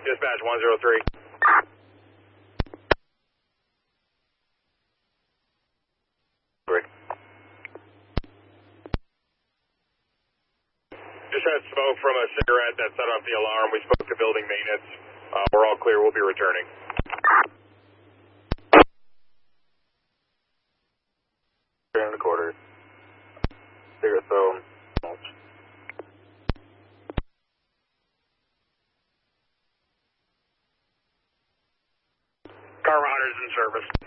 Dispatch 103. Just had smoke from a cigarette that set off the alarm. We spoke to building maintenance. We're all clear. We'll be returning. In the quarters. Cigarette phone. Car runners in service.